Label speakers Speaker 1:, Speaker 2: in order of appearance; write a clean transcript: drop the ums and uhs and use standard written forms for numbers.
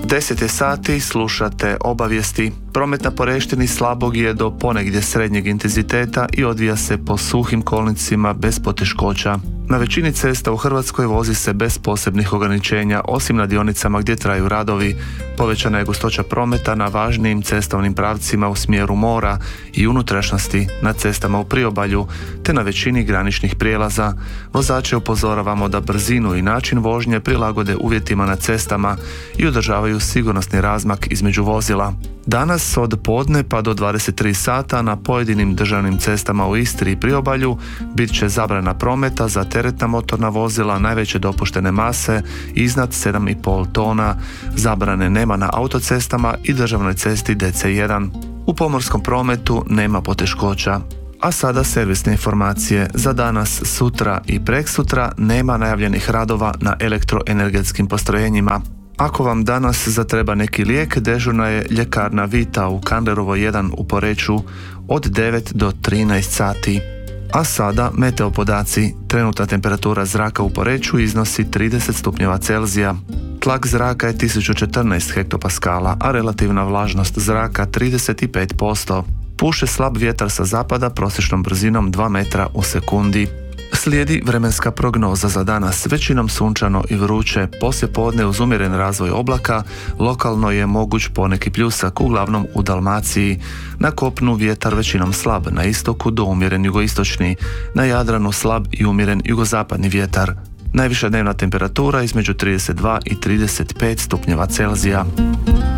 Speaker 1: 10 je sati, slušate obavijesti. Promet na Poreštini slabog je do ponegdje srednjeg intenziteta i odvija se po suhim kolnicima bez poteškoća. Na većini cesta u Hrvatskoj vozi se bez posebnih ograničenja, osim na dionicama gdje traju radovi. Povećana je gustoća prometa na važnijim cestovnim pravcima u smjeru mora i unutrašnjosti, na cestama u priobalju, te na većini graničnih prijelaza. Vozače upozoravamo da brzinu i način vožnje prilagode uvjetima na cestama i održavaju sigurnosni razmak između vozila. Danas od podne pa do 23 sata na pojedinim državnim cestama u Istri i priobalju bit će zabrana prometa za teretna motorna vozila najveće dopuštene mase iznad 7,5 tona. Zabrane nema na autocestama i državnoj cesti DC1. U pomorskom prometu nema poteškoća. A sada servisne informacije. Za danas, sutra i preksutra nema najavljenih radova na elektroenergetskim postrojenjima. Ako vam danas zatreba neki lijek, dežurna je ljekarna Vita u Kanderovo 1 u Poreču od 9 do 13 sati. A sada meteo podaci. Trenutna temperatura zraka u Poreču iznosi 30 stupnjeva Celzija. Tlak zraka je 1014 hektopaskala, a relativna vlažnost zraka 35%. Puše slab vjetar sa zapada prosječnom brzinom 2 metra u sekundi. Slijedi vremenska prognoza za danas, većinom sunčano i vruće, poslijepodne uz umjeren razvoj oblaka, lokalno je moguć poneki pljusak, uglavnom u Dalmaciji. Na kopnu vjetar većinom slab, na istoku do umjeren jugoistočni, na Jadranu slab i umjeren jugozapadni vjetar. Najviša dnevna temperatura između 32 i 35 stupnjeva Celzija.